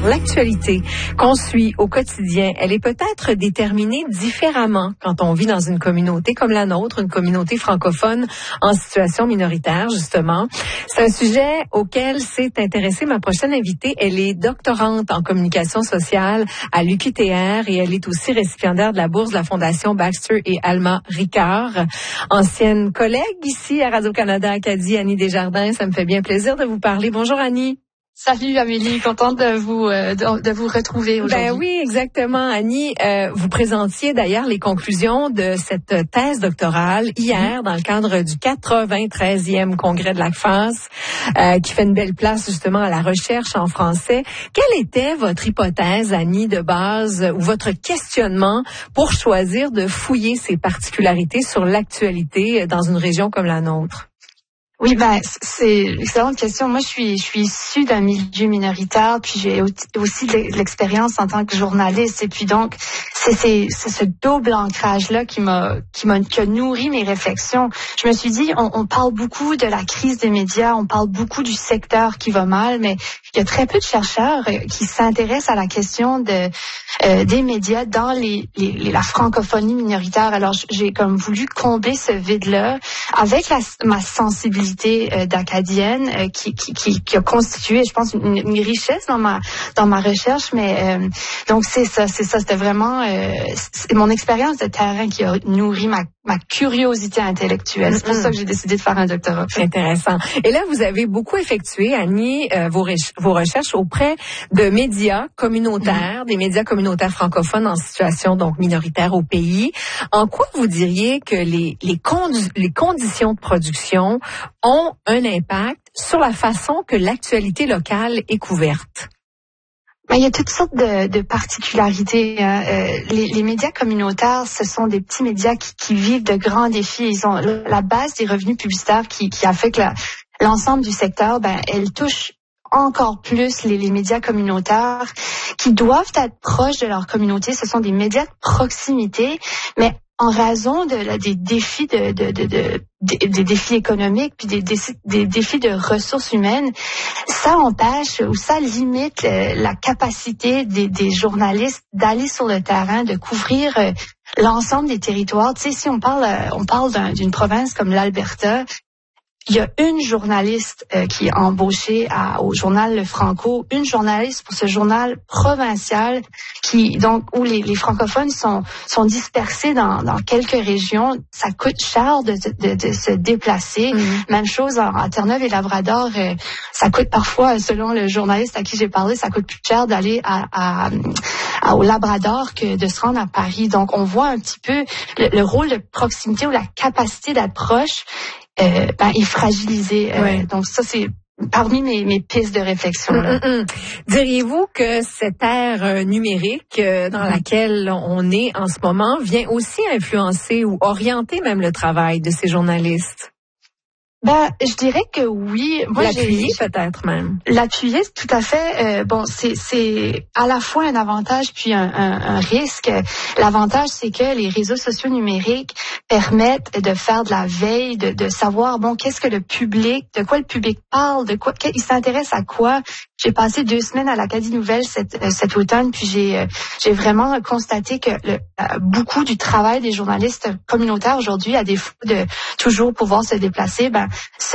L'actualité qu'on suit au quotidien, elle est peut-être déterminée différemment quand on vit dans une communauté comme la nôtre, une communauté francophone en situation minoritaire, justement. C'est un sujet auquel s'est intéressée ma prochaine invitée. Elle est doctorante en communication sociale à l'UQTR et elle est aussi récipiendaire de la bourse de la Fondation Baxter et Alma Ricard. Ancienne collègue ici à Radio-Canada Acadie, Annie Desjardins, ça me fait bien plaisir de vous parler. Bonjour Annie. Salut Amélie, contente de vous retrouver aujourd'hui. Ben oui, exactement, Annie. Vous présentiez d'ailleurs les conclusions de cette thèse doctorale hier dans le cadre du 93e congrès de l'ACFAS, qui fait une belle place justement à la recherche en français. Quelle était votre hypothèse, Annie, de base, ou votre questionnement pour choisir de fouiller ces particularités sur l'actualité dans une région comme la nôtre? Oui, c'est une excellente question. Moi, je suis issue d'un milieu minoritaire, puis j'ai aussi de l'expérience en tant que journaliste. Et puis donc, c'est ce double ancrage-là qui a nourri mes réflexions. Je me suis dit, on parle beaucoup de la crise des médias, on parle beaucoup du secteur qui va mal, mais il y a très peu de chercheurs qui s'intéressent à la question des médias dans la francophonie minoritaire. Alors, j'ai comme voulu combler ce vide-là avec ma sensibilité d'acadienne qui a constitué, je pense, une richesse dans ma recherche. Mais donc c'est ça. C'était vraiment c'est mon expérience de terrain qui a nourri ma curiosité intellectuelle. C'est pour ça que j'ai décidé de faire un doctorat. Intéressant. Et là, vous avez beaucoup effectué, Annie, vos recherches auprès de médias communautaires, des médias communautaires francophones en situation donc minoritaire au pays. En quoi vous diriez que les conditions de production ont un impact sur la façon que l'actualité locale est couverte? Il y a toutes sortes de particularités. Les médias communautaires, ce sont des petits médias qui vivent de grands défis. Ils ont la base des revenus publicitaires qui affecte l'ensemble du secteur. Elle touche encore plus les médias communautaires qui doivent être proches de leur communauté. Ce sont des médias de proximité, mais en raison des défis des défis économiques puis des défis de ressources humaines, ça empêche ou ça limite la capacité des journalistes d'aller sur le terrain, de couvrir l'ensemble des territoires. Tu sais, si on parle d'une province comme l'Alberta, il y a une journaliste qui est embauchée au journal Le Franco, une journaliste pour ce journal provincial où les francophones sont dispersés dans quelques régions. Ça coûte cher de se déplacer. Même chose à Terre-Neuve et Labrador, ça coûte parfois, selon le journaliste à qui j'ai parlé, ça coûte plus cher d'aller au Labrador que de se rendre à Paris. Donc on voit un petit peu le rôle de proximité ou la capacité d'être proche est fragilisé. Ouais. Donc ça, c'est parmi mes pistes de réflexion. Diriez-vous que cette ère numérique dans laquelle on est en ce moment vient aussi influencer ou orienter même le travail de ces journalistes? Je dirais que oui. Moi, l'appuyer peut-être même. L'appuyer, tout à fait. C'est à la fois un avantage puis un risque. L'avantage, c'est que les réseaux sociaux numériques permettent de faire de la veille, de savoir, qu'est-ce que le public, de quoi le public parle, de quoi il s'intéresse à quoi. J'ai passé 2 semaines à l'Acadie Nouvelle cet automne, puis j'ai vraiment constaté que beaucoup du travail des journalistes communautaires aujourd'hui, à défaut de toujours pouvoir se déplacer,